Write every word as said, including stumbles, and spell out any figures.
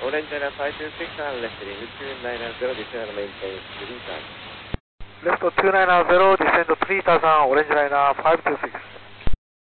Orange Liner five two six on left heading two nine zero, descend and maintain three thousand. Left two nine zero, descend three thousand, Orange Liner five two six.